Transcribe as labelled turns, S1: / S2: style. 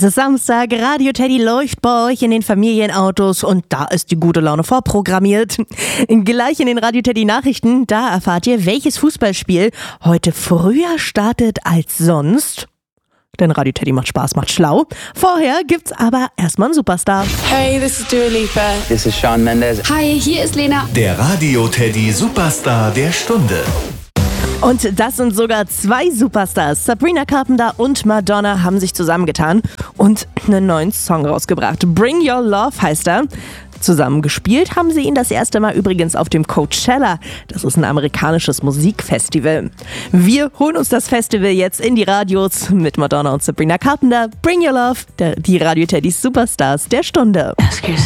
S1: Es ist Samstag, Radio Teddy läuft bei euch in den Familienautos und da ist die gute Laune vorprogrammiert. Gleich in den Radio Teddy Nachrichten, da erfahrt ihr, welches Fußballspiel heute früher startet als sonst. Denn Radio Teddy macht Spaß, macht schlau. Vorher gibt's aber erstmal einen Superstar.
S2: Hey, this is Dua Lipa.
S3: This is Shawn Mendes.
S2: Hi, hier ist Lena.
S4: Der Radio Teddy Superstar der Stunde.
S1: Und das sind sogar zwei Superstars. Sabrina Carpenter und Madonna haben sich zusammengetan und einen neuen Song rausgebracht. Bring Your Love heißt er. Zusammen gespielt haben sie ihn das erste Mal übrigens auf dem Coachella. Das ist ein amerikanisches Musikfestival. Wir holen uns das Festival jetzt in die Radios mit Madonna und Sabrina Carpenter. Bring Your Love, die Radio Teddys Superstars der Stunde.